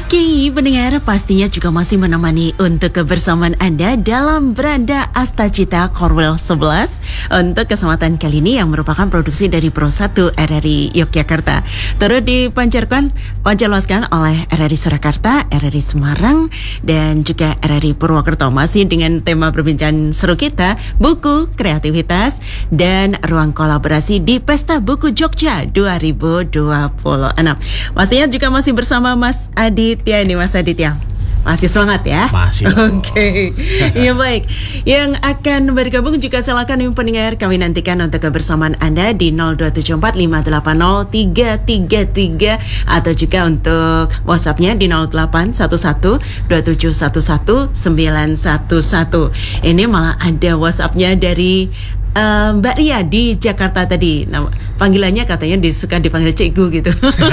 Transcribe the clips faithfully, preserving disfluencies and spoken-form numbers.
Oke, pendengar pastinya juga masih menemani untuk kebersamaan Anda dalam Beranda Astacita Korwil sebelas untuk kesempatan kali ini yang merupakan produksi dari Pro satu R R I Yogyakarta. Turut dipancarkan, pancarluaskan oleh R R I Surakarta, R R I Semarang, dan juga R R I Purwokerto. Masih dengan tema perbincangan seru kita, buku, kreativitas, dan ruang kolaborasi di Pesta Buku Jogja dua ribu dua puluh enam. Pastinya juga masih bersama Mas Aditya ini, Mas Aditya. Masih semangat ya? Masih. Oke. Okay. Ya baik. Yang akan bergabung juga silakan yang pendengar kami nantikan untuk kebersamaan Anda di nol dua tujuh empat lima delapan nol tiga tiga tiga atau juga untuk WhatsApp-nya di nol delapan satu satu dua tujuh satu satu sembilan satu satu. Ini malah ada WhatsApp-nya dari Uh, Mbak Ria di Jakarta tadi. Nah, panggilannya katanya disuka dipanggil Cikgu gitu.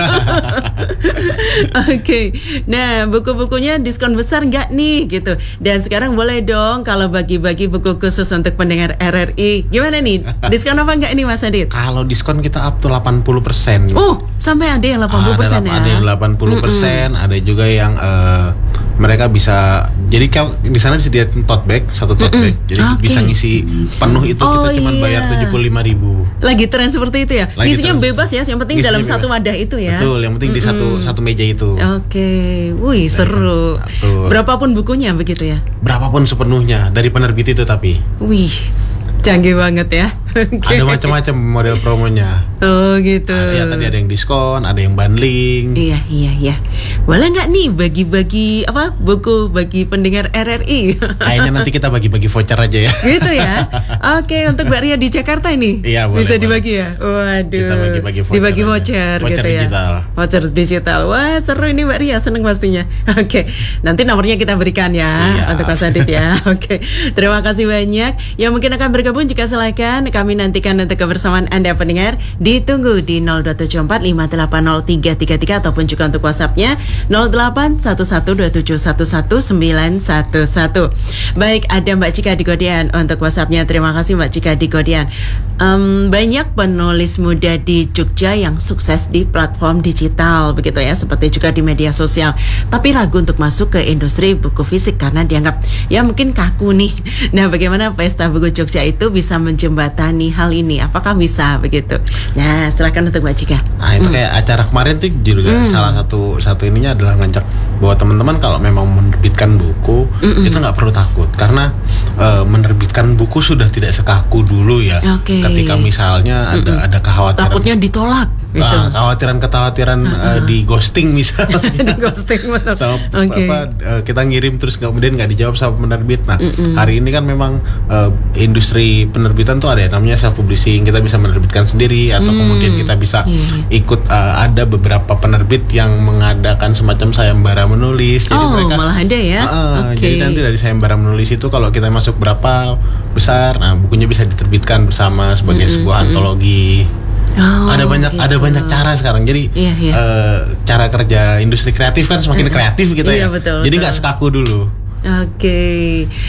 Oke, okay. Nah buku-bukunya diskon besar nggak nih gitu. Dan sekarang boleh dong kalau bagi-bagi buku khusus untuk pendengar R R I. Gimana nih? Diskon apa nggak nih Mas Adit? Kalau diskon kita up to delapan puluh persen. Oh, sampai ada yang delapan puluh persen ada, ya? Ada yang delapan puluh persen, ada juga yang uh, mereka bisa. Jadi kalau di sana disediakan tote bag, satu tote bag. Jadi okay. bisa ngisi penuh itu. Oh, kita cuma iya. bayar tujuh puluh lima ribu. Lagi tren seperti itu ya? Lagi Isinya tren. Bebas ya, yang penting dalam bebas. Satu wadah itu ya. Betul, yang penting mm-hmm. di satu satu meja itu. Oke, okay. Wih seru. Betul. Berapapun bukunya begitu ya? Berapapun sepenuhnya dari penerbit itu tapi. Wih, canggih banget ya. Okay. Ada macam-macam model promonya. Oh gitu. Ada ya, tadi ada yang diskon, ada yang bundling. Iya iya iya. Boleh nggak nih bagi-bagi apa buku bagi pendengar R R I? Kayaknya nanti kita bagi-bagi voucher aja ya. Gitu ya. Oke, untuk Mbak Ria di Jakarta ini. Iya boleh. Bisa boleh. dibagi ya. Waduh. Kita bagi-bagi voucher. Dibagi voucher, voucher gitu digital. ya. Voucher digital. Wah seru ini Mbak Ria, seneng pastinya. Oke. Nanti nomornya kita berikan ya. Siap. Untuk Mas Adit ya. Oke. Terima kasih banyak. Yang mungkin akan bergabung juga silakan. Kami nantikan untuk kebersamaan Anda pendengar. Ditunggu di nol dua tujuh empat lima delapan nol tiga tiga tiga ataupun juga untuk WhatsApp-nya nol delapan satu satu dua tujuh satu satu sembilan satu satu. Baik, ada Mbak Cika di Godian untuk WhatsApp-nya. Terima kasih Mbak Cika di Godian. Um, banyak penulis muda di Jogja yang sukses di platform digital begitu ya, seperti juga di media sosial, tapi ragu untuk masuk ke industri buku fisik karena dianggap ya mungkin kaku nih. Nah, bagaimana Pesta Buku Jogja itu bisa menjembatani hal ini? Apakah bisa begitu? Nah, silakan untuk Mbak Cika. Nah, itu hmm. kayak acara kemarin tuh juga hmm. salah satu satu ininya adalah ngajak bahwa teman-teman kalau memang menerbitkan buku Mm-mm. itu nggak perlu takut karena uh, menerbitkan buku sudah tidak sekaku dulu ya. Okay. Ketika misalnya ada Mm-mm. ada kekhawatiran takutnya ditolak gitu. Nah, kekhawatiran-kekhawatiran uh-huh. uh, di ghosting misalnya. Di ghosting betul. Sama okay. apa uh, kita ngirim terus kemudian nggak dijawab sama penerbit. Nah, Mm-mm. hari ini kan memang uh, industri penerbitan tuh ada ya namanya self publishing. Kita bisa menerbitkan sendiri atau mm. kemudian kita bisa yeah. ikut uh, ada beberapa penerbit yang mengadakan semacam sayembara menulis. Jadi oh, mereka malah ada ya. Uh, okay. Jadi nanti dari sayembara menulis itu kalau kita masuk berapa besar, nah bukunya bisa diterbitkan bersama sebagai mm-hmm. sebuah antologi. Oh, ada banyak gitu. Ada banyak cara sekarang. Jadi iya, iya. Uh, cara kerja industri kreatif kan semakin kreatif gitu iya, ya. Betul, jadi nggak sekaku dulu. Oke, okay.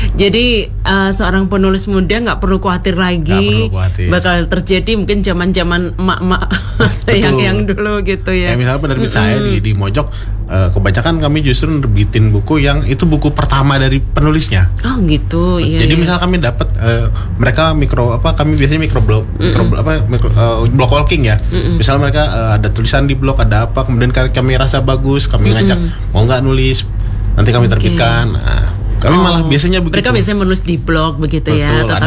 Jadi uh, seorang penulis muda nggak perlu khawatir lagi, perlu khawatir. Bakal terjadi mungkin zaman-zaman emak-emak yang yang dulu gitu ya. Kayak misalnya penerbit mm-hmm. saya di, di Mojok, uh, kebanyakan kami justru nerbitin buku yang itu buku pertama dari penulisnya. Oh gitu. Iya, Jadi iya. misal kami dapat uh, mereka mikro apa kami biasanya mikro blog, mm-hmm. mikro apa mikro, uh, blog walking ya. Mm-hmm. Misal mereka uh, ada tulisan di blog ada apa, kemudian kami rasa bagus, kami mm-hmm. ngajak mau nggak nulis. Nanti kami terbitkan. Okay. Nah, kami oh, malah biasanya begitu. Mereka biasanya menulis di blog begitu. Betul, ya.